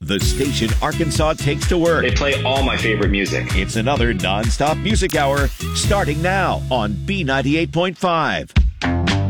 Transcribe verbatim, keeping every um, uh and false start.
the station Arkansas takes to work. They play all my favorite music. It's another non-stop music hour starting now on B ninety-eight point five.